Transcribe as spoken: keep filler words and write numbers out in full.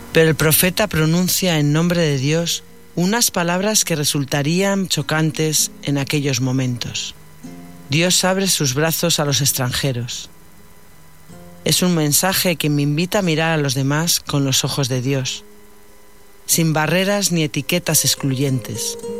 Pero el profeta pronuncia en nombre de Dios unas palabras que resultarían chocantes en aquellos momentos. Dios abre sus brazos a los extranjeros. Es un mensaje que me invita a mirar a los demás con los ojos de Dios, sin barreras ni etiquetas excluyentes.